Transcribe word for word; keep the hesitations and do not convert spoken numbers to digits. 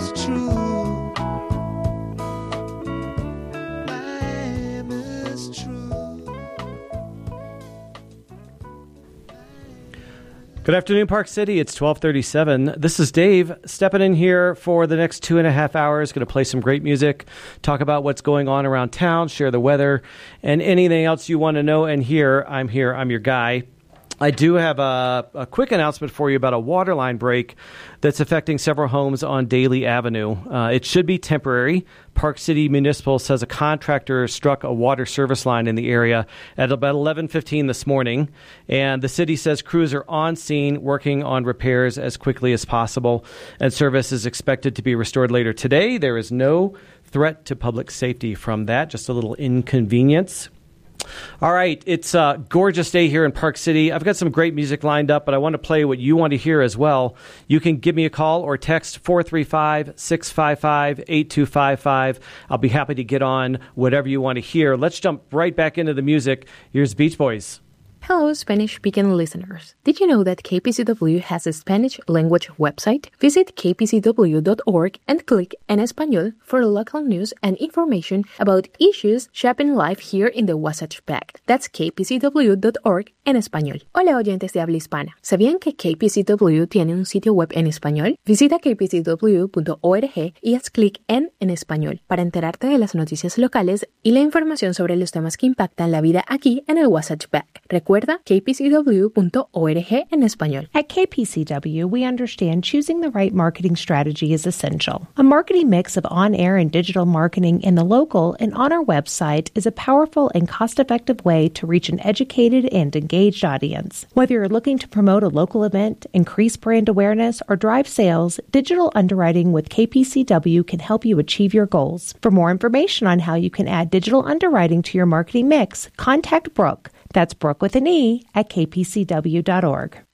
is true. Life is true. Good afternoon, Park City. It's twelve thirty-seven. This is Dave stepping in here for the next two and a half hours. Going to play some great music, talk about what's going on around town, share the weather, and anything else you want to know and hear. I'm here. I'm your guy. I do have a, a quick announcement for you about a water line break that's affecting several homes on Daly Avenue. Uh, it should be temporary. Park City Municipal says a contractor struck a water service line in the area at about eleven fifteen this morning, and the city says crews are on scene working on repairs as quickly as possible, and service is expected to be restored later today. There is no threat to public safety from that, just a little inconvenience. All right, it's a gorgeous day here in Park City. I've got some great music lined up, but I want to play what you want to hear as well. You can give me a call or text four three five, six five five, eight two five five. I'll be happy to get on whatever you want to hear. Let's jump right back into the music. Here's Beach Boys. Hello, Spanish-speaking listeners. Did you know that K P C W has a Spanish language website? Visit k p c w dot org and click En Español for local news and information about issues shaping life here in the Wasatch Back. That's k p c w dot org en español. Hola, oyentes de habla hispana. ¿Sabían que K P C W tiene un sitio web en español? Visita k p c w punto org y haz clic en En Español para enterarte de las noticias locales y la información sobre los temas que impactan la vida aquí en el Wasatch Back. Recuerda k p c w punto org en español. At K P C W, we understand choosing the right marketing strategy is essential. A marketing mix of on-air and digital marketing in the local and on our website is a powerful and cost-effective way to reach an educated and engaged audience. Whether you're looking to promote a local event, increase brand awareness, or drive sales, digital underwriting with K P C W can help you achieve your goals. For more information on how you can add digital underwriting to your marketing mix, contact Brooke. That's Brooke with an E at k p c w dot org.